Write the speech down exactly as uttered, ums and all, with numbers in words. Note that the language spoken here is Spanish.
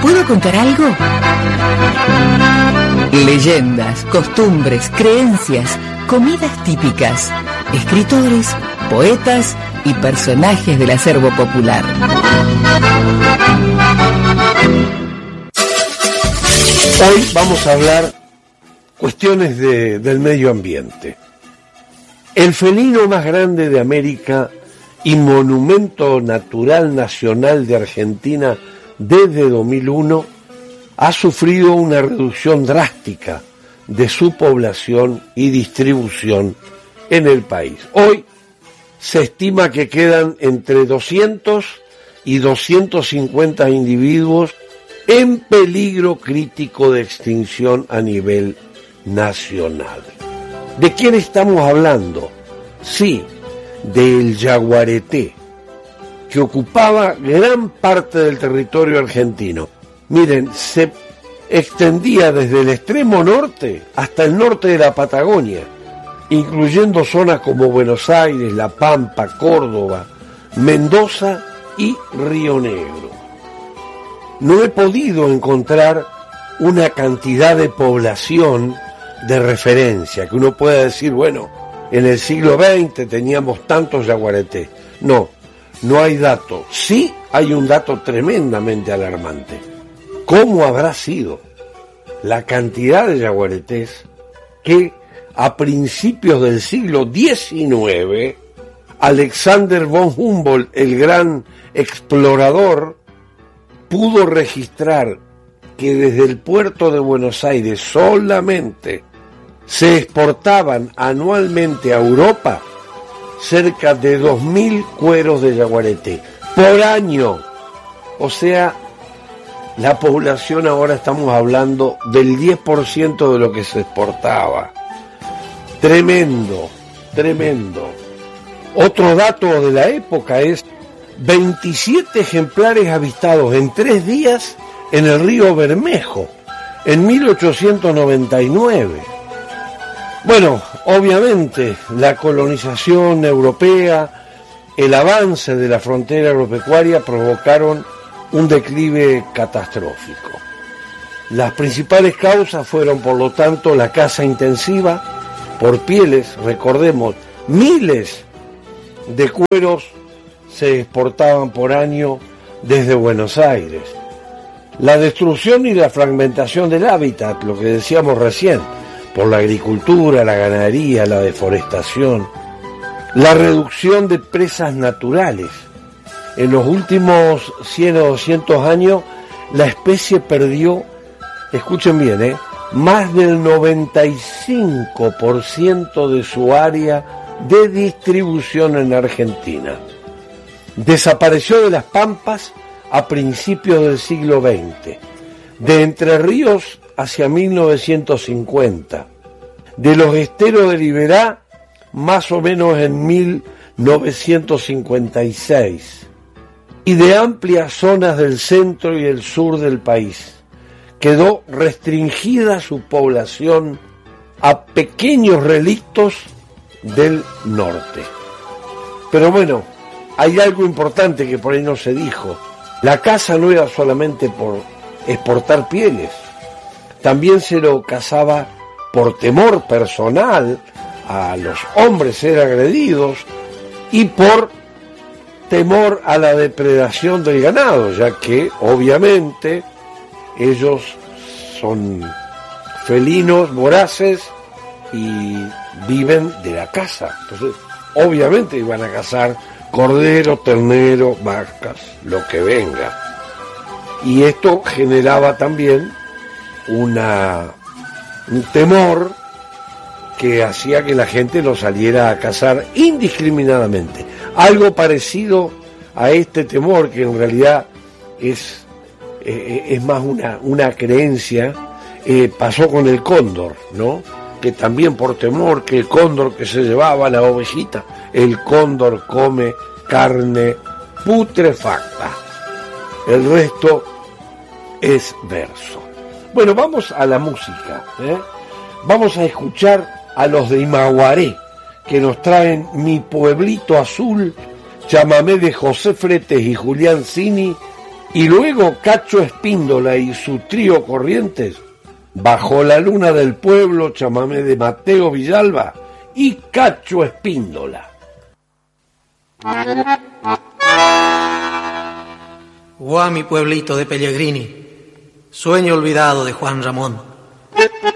puedo contar algo? Leyendas, costumbres, creencias, comidas típicas, escritores, poetas y personajes del acervo popular. Hoy vamos a hablar cuestiones de, del medio ambiente. El felino más grande de América y monumento natural nacional de Argentina desde dos mil uno ha sufrido una reducción drástica de su población y distribución en el país. Hoy se estima que quedan entre doscientos y doscientos cincuenta individuos en peligro crítico de extinción a nivel nacional. ¿De quién estamos hablando? Sí, del yaguareté, que ocupaba gran parte del territorio argentino. Miren, se extendía desde el extremo norte hasta el norte de la Patagonia, incluyendo zonas como Buenos Aires, La Pampa, Córdoba, Mendoza y Río Negro. No he podido encontrar una cantidad de población de referencia, que uno pueda decir, bueno, en el siglo veinte teníamos tantos yaguaretés. No, no hay dato. Sí hay un dato tremendamente alarmante. ¿Cómo habrá sido la cantidad de yaguaretés que a principios del siglo diecinueve Alexander von Humboldt, el gran explorador, pudo registrar que desde el puerto de Buenos Aires solamente se exportaban anualmente a Europa cerca de dos mil cueros de yaguareté por año? O sea, la población ahora estamos hablando del diez por ciento de lo que se exportaba. Tremendo, tremendo. Otro dato de la época es veintisiete ejemplares avistados en tres días en el río Bermejo, en mil ochocientos noventa y nueve. Bueno, obviamente, la colonización europea, el avance de la frontera agropecuaria provocaron un declive catastrófico. Las principales causas fueron, por lo tanto, la caza intensiva por pieles. Recordemos, miles de cueros se exportaban por año desde Buenos Aires. La destrucción y la fragmentación del hábitat, lo que decíamos recién, por la agricultura, la ganadería, la deforestación, la reducción de presas naturales. En los últimos cien o doscientos años, la especie perdió, escuchen bien, ¿eh? más del noventa y cinco por ciento de su área de distribución en Argentina. Desapareció de las pampas a principios del siglo veinte, de Entre Ríos hacia mil novecientos cincuenta, de los esteros de Liberá más o menos en mil novecientos cincuenta y seis, y de amplias zonas del centro y el sur del país. Quedó restringida su población a pequeños relictos del norte. Pero bueno, hay algo importante que por ahí no se dijo. La caza no era solamente por exportar pieles, también se lo cazaba por temor personal a los hombres ser agredidos y por temor a la depredación del ganado, ya que obviamente ellos son felinos voraces y viven de la caza. Entonces, obviamente iban a cazar cordero, ternero, vacas, lo que venga. Y esto generaba también una, un temor que hacía que la gente lo saliera a cazar indiscriminadamente. Algo parecido a este temor, que en realidad es, eh, es más una, una creencia, eh, pasó con el cóndor, ¿no? Que también por temor que el cóndor que se llevaba la ovejita, el cóndor come carne putrefacta. El resto es verso. Bueno, vamos a la música, ¿eh? Vamos a escuchar a los de Imaguaré, que nos traen Mi Pueblito Azul, chamamé de José Fretes y Julián Cini, Y luego Cacho Espíndola y su trío Corrientes, Bajo la luna del pueblo, chamamé de Mateo Villalba y Cacho Espíndola. Guá, mi pueblito de Pellegrini, sueño olvidado de Juan Ramón.